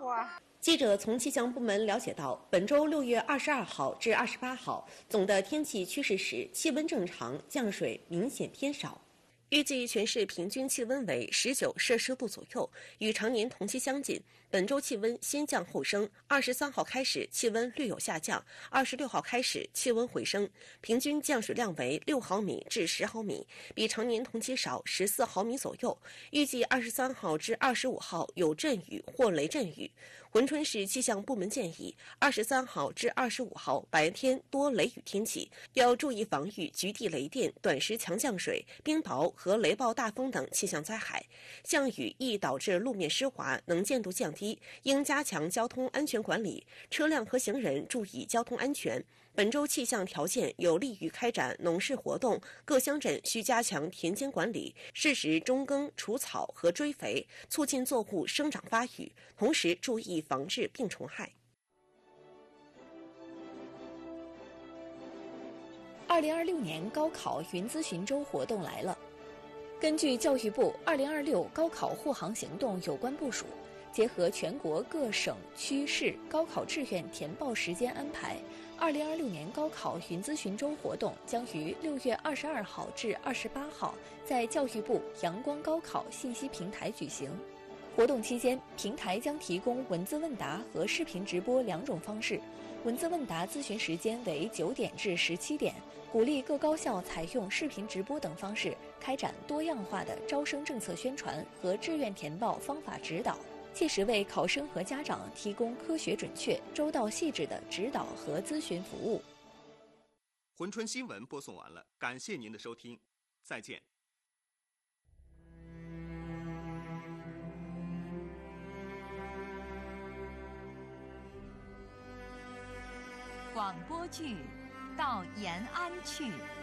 记者从气象部门了解到，本周6月22号至28号总的天气趋势是气温正常，降水明显偏少。预计全市平均气温为19摄氏度左右，与常年同期相近。本周气温先降后升，23号开始气温略有下降，26号开始气温回升，平均降水量为6毫米至10毫米，比常年同期少14毫米左右。预计23号至25号有阵雨或雷阵雨。珲春市气象部门建议，23号至25号白天多雷雨天气，要注意防御局地雷电、短时强降水、冰雹和雷暴大风等气象灾害。降雨易导致路面湿滑，能见度降低，应加强交通安全管理，车辆和行人注意交通安全。本周气象条件有利于开展农事活动，各乡镇需加强田间管理，适时中耕、除草和追肥，促进作物生长发育，同时注意防治病虫害。 2026年高考云咨询周活动来了。根据教育部2026高考护航行动有关部署，结合全国各省区市高考志愿填报时间安排，2026年高考云咨询周活动将于6月22号至28号在教育部阳光高考信息平台举行。活动期间，平台将提供文字问答和视频直播2种方式。文字问答咨询时间为9点至17点，鼓励各高校采用视频直播等方式，开展多样化的招生政策宣传和志愿填报方法指导，切实为考生和家长提供科学准确、周到细致的指导和咨询服务。 珲春新闻播送完了，感谢您的收听，再见。 广播剧《到延安去》